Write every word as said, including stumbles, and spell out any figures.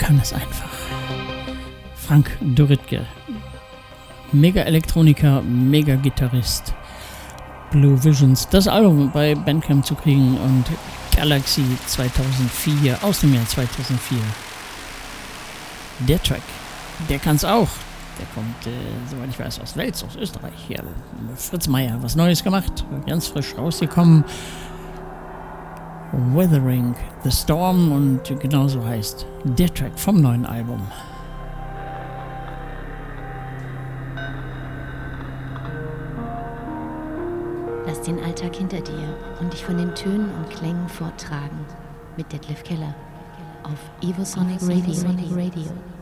kann es einfach. Frank Dürritke, Mega-Elektroniker, Mega-Gitarrist. Blue Visions, das Album bei Bandcamp zu kriegen und Galaxy zweitausendvier, aus dem Jahr zweitausendvier. Der Track, der kann's auch. Der kommt, äh, soweit ich weiß, aus Wels, aus Österreich. Hier, Fritz Meier, was Neues gemacht, ganz frisch rausgekommen. Weathering the Storm und genauso heißt der Track vom neuen Album. Lass den Alltag hinter dir und dich von den Tönen und Klängen forttragen mit Detlef Keller auf Evosonic Radio. Radio.